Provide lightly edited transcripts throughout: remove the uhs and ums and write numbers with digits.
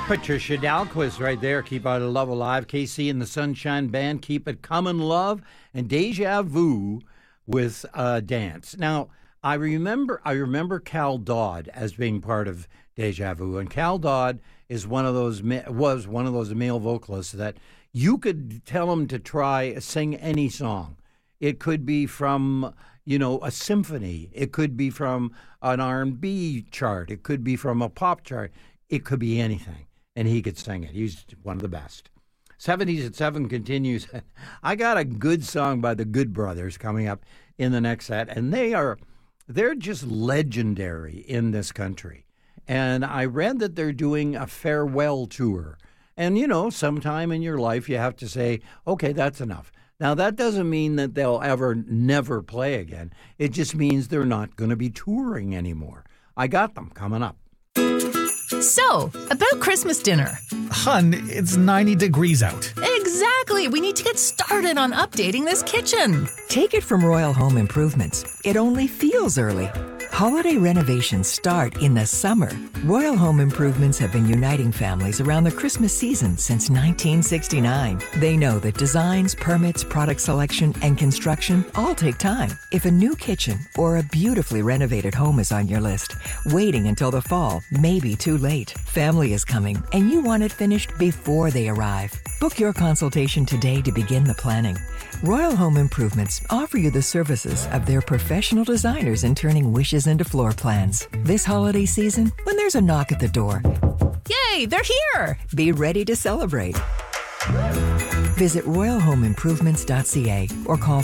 Patricia Dalquist right there. Keep Our Love Alive. KC and the Sunshine Band. Keep It Comin' Love. And Deja Vu with Dance. Now, I remember Cal Dodd as being part of Deja Vu. And Cal Dodd is was one of those male vocalists that you could tell him to sing any song. It could be from, a symphony. It could be from an R&B chart. It could be from a pop chart. It could be anything. And he could sing it. He's one of the best. 70s at 7 continues. I got a good song by the Good Brothers coming up in the next set. And they're just legendary in this country. And I read that they're doing a farewell tour. And, sometime in your life you have to say, okay, that's enough. Now, that doesn't mean that they'll never play again. It just means they're not going to be touring anymore. I got them coming up. So, about Christmas dinner. Hun, it's 90 degrees out. Exactly. We need to get started on updating this kitchen. Take it from Royal Home Improvements. It only feels early. Holiday renovations start in the summer. Royal Home Improvements have been uniting families around the Christmas season since 1969. They know that designs, permits, product selection, and construction all take time. If a new kitchen or a beautifully renovated home is on your list, waiting until the fall may be too late. Family is coming, and you want it finished before they arrive. Book your consultation today to begin the planning. Royal Home Improvements offer you the services of their professional designers in turning wishes into floor plans. This holiday season, when there's a knock at the door, Yay, they're here! Be ready to celebrate. Visit royalhomeimprovements.ca or call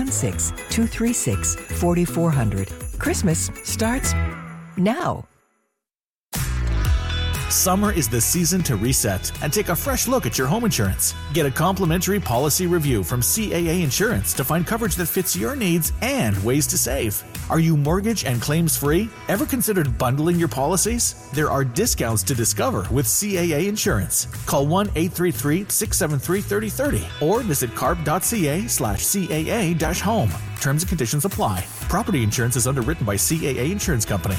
416-236-4400. Christmas starts now. Summer is the season to reset and take a fresh look at your home insurance. Get a complimentary policy review from CAA Insurance to find coverage that fits your needs and ways to save. Are you mortgage and claims free? Ever considered bundling your policies? There are discounts to discover with CAA Insurance. Call 1-833-673-3030 or visit carp.ca/CAA-home. Terms and conditions apply. Property insurance is underwritten by CAA Insurance Company.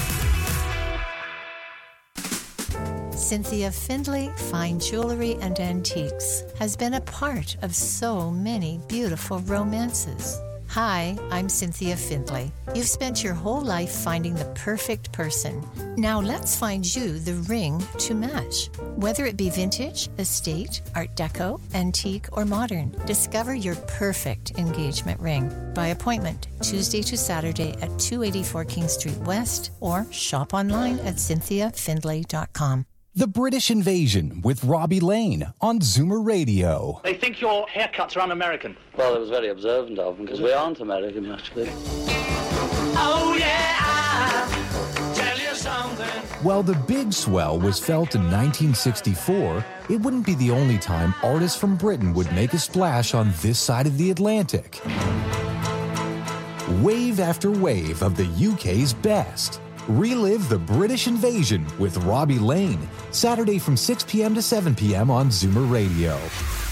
Cynthia Findlay Fine Jewelry and Antiques has been a part of so many beautiful romances. Hi, I'm Cynthia Findlay. You've spent your whole life finding the perfect person. Now let's find you the ring to match. Whether it be vintage, estate, art deco, antique, or modern, discover your perfect engagement ring by appointment Tuesday to Saturday at 284 King Street West or shop online at cynthiafindlay.com. The British Invasion with Robbie Lane on Zoomer Radio. They think your haircuts are un-American. Well, it was very observant of them because we aren't American, actually. Oh, yeah, I'll tell you something. While the big swell was felt in 1964, it wouldn't be the only time artists from Britain would make a splash on this side of the Atlantic. Wave after wave of the UK's best. Relive the British Invasion with Robbie Lane, Saturday from 6 p.m. to 7 p.m. on Zoomer Radio.